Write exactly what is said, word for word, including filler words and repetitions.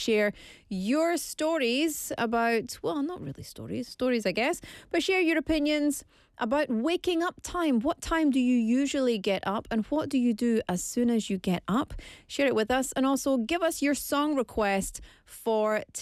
share your stories about, well, not really stories, stories, I guess, but share your opinions about waking up time. What time do you usually get up, and what do you do as soon as you get up? Share it with us, and also give us your song request for